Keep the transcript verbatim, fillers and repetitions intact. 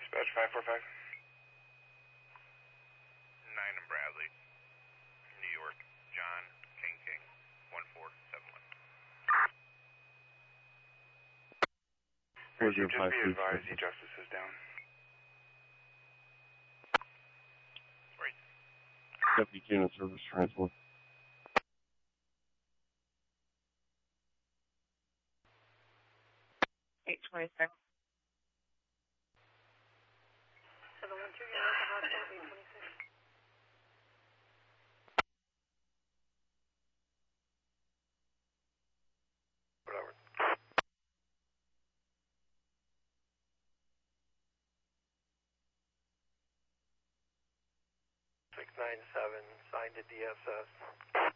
Dispatch five four five. nine in Bradley, New York, John, King King, one four seven one. Just be advised, the Justice is down. Right. Deputy Cannon Service Transport. eight twenty-six. seven one two, you're at the hospital, eight twenty-six. Whatever. six nine seven, signed to D S S.